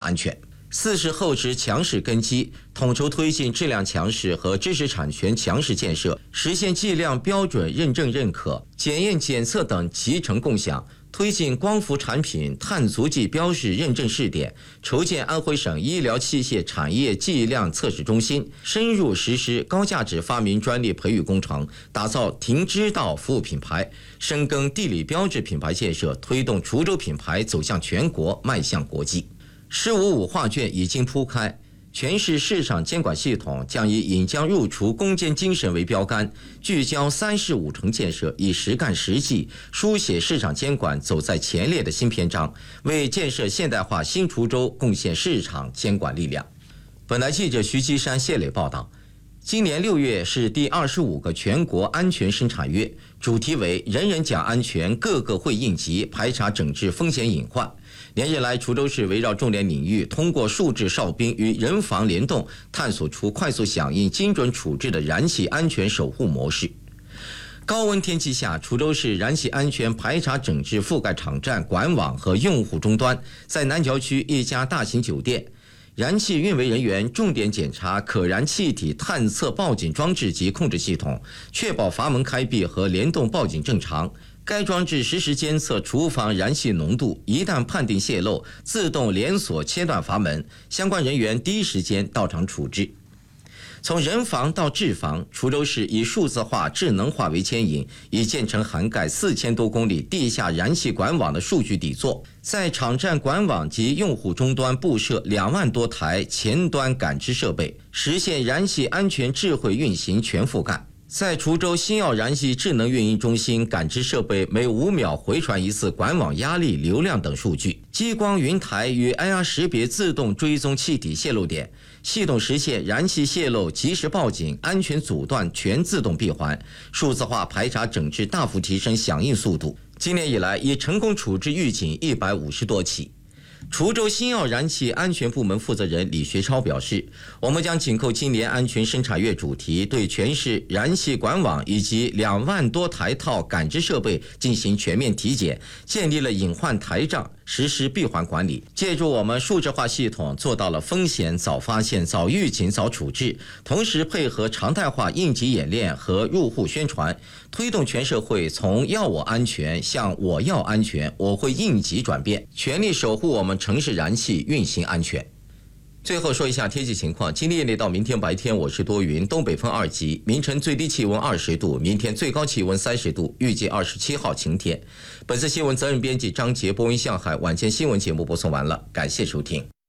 安全。四是厚植强势根基，统筹推进质量强势和知识产权强势建设，实现计量标准认证认可、检验检测等集成共享，推进光伏产品碳足迹标识认证试点，筹建安徽省医疗器械产业计量测试中心，深入实施高价值发明专利培育工程，打造停知道服务品牌，深耕地理标志品牌建设，推动滁州品牌走向全国，迈向国际。“15五”画卷已经铺开，全市市场监管系统将以引将入除攻坚精神为标杆，聚焦3事5成建设，以实干实际书写市场监管走在前列的新篇章，为建设现代化新滁州贡献市场监管力量。本台记者徐基山、谢磊报道。今年6月是第25个全国安全生产月，主题为人人讲安全，个个会应急，排查整治风险隐患。连日来，滁州市围绕重点领域，通过数字哨兵与人防联动，探索出快速响应、精准处置的燃气安全守护模式。高温天气下，滁州市燃气安全排查整治覆盖场站、管网和用户终端，在南郊区一家大型酒店，燃气运维人员重点检查可燃气体探测报警装置及控制系统，确保阀门开闭和联动报警正常。该装置实时监测厨房燃气浓度，一旦判定泄漏，自动连锁切断阀门，相关人员第一时间到场处置。从人防到治防，滁州市以数字化、智能化为牵引，已建成涵盖4000多公里地下燃气管网的数据底座，在场站管网及用户终端布设2万多台前端感知设备，实现燃气安全智慧运行全覆盖。在滁州新奥燃气智能运营中心，感知设备每5秒回传一次管网压力、流量等数据，激光云台与 IR 识别自动追踪气体泄漏点，系统实现燃气泄漏及时报警、安全阻断全自动闭环，数字化排查整治大幅提升响应速度。今年以来，已成功处置预警150多起。滁州新奥燃气安全部门负责人李学超表示，我们将紧扣今年安全生产月主题，对全市燃气管网以及2万多台套感知设备进行全面体检，建立了隐患台账，实施闭环管理。借助我们数字化系统，做到了风险早发现、早预警、早处置，同时配合常态化应急演练和入户宣传，推动全社会从要我安全向我要安全、我会应急转变，全力守护我们城市燃气运行安全。最后说一下天气情况，今天夜里到明天白天我是多云，东北风2级，明晨最低气温20度，明天最高气温30度，预计27号晴天。本次新闻责任编辑张杰，播音向海，晚间新闻节目播送完了，感谢收听。